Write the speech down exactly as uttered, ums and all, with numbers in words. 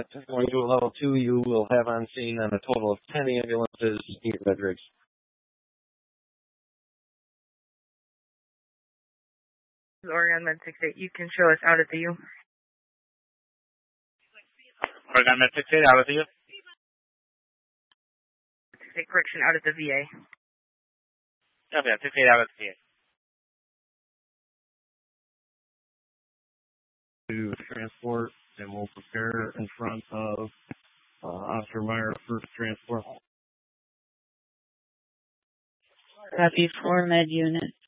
going to a level two, you will have on scene on a total of ten ambulances, eight red rigs. Oregon Med six eight, you can show us out at the U. Oregon Med six eight, out at the U. six eight, correction, out at the V A. Okay, six eight, out at the V A. To transport, and we'll prepare in front of uh, Officer Meyer, first transport. Copy, four med units.